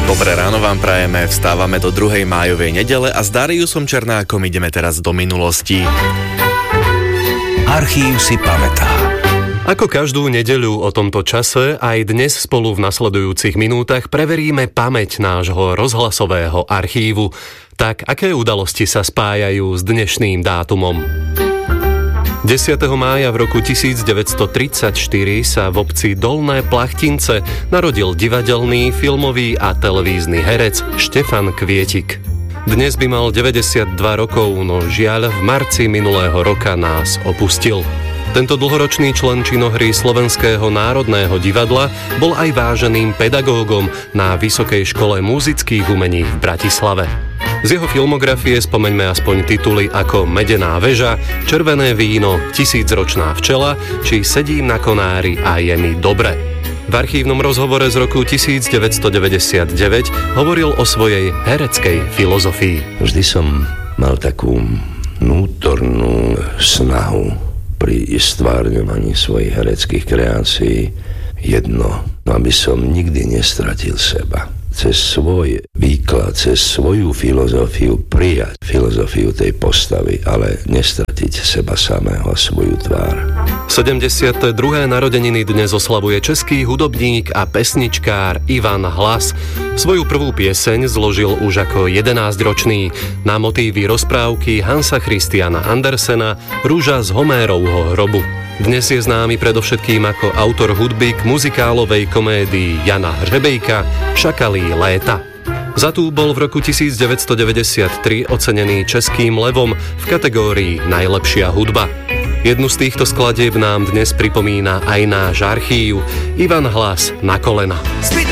Dobré ráno vám prajeme, vstávame do 2. májovej nedele a s Dariusom Černákom ideme teraz do minulosti. Archív si pamätá. Ako každú nedeľu o tomto čase, aj dnes spolu v nasledujúcich minútach preveríme pamäť nášho rozhlasového archívu. Tak, aké udalosti sa spájajú s dnešným dátumom? 10. mája v roku 1934 sa v obci Dolné Plachtince narodil divadelný, filmový a televízny herec Štefan Kvietik. Dnes by mal 92 rokov, no žiaľ v marci minulého roka nás opustil. Tento dlhoročný člen činohry Slovenského národného divadla bol aj váženým pedagógom na Vysokej škole múzických umení v Bratislave. Z jeho filmografie spomeňme aspoň tituly ako Medená väža, Červené víno, Tisícročná včela či Sedím na konári a je mi dobre. V archívnom rozhovore z roku 1999 hovoril o svojej hereckej filozofii. Vždy som mal takú vnútornú snahu pri stvárňovaní svojich hereckých kreácií jedno, aby som nikdy nestratil seba. Cez svoj výklad, cez svoju filozofiu prijať filozofiu tej postavy, ale nestratiť seba samého a svoju tvár. 72. narodeniny dnes oslavuje český hudobník a pesničkár Ivan Hlas. Svoju prvú pieseň zložil už ako 11-ročný na motívy rozprávky Hansa Christiana Andersena Rúža z Homérovho hrobu. Dnes je známy predovšetkým ako autor hudby k muzikálovej komédii Jana Hřebejka Šakalí léta. Za tú bol v roku 1993 ocenený Českým levom v kategórii Najlepšia hudba. Jednu z týchto skladieb nám dnes pripomína aj náš archív. Ivan Hlas Na kolena.